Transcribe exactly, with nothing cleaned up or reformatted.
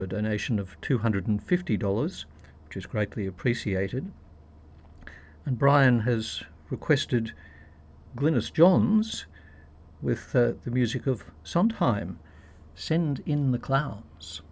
a donation of two hundred fifty dollars, which is greatly appreciated. And Brian has requested Glynis Johns with uh, the music of Sondheim, Send in the Clowns.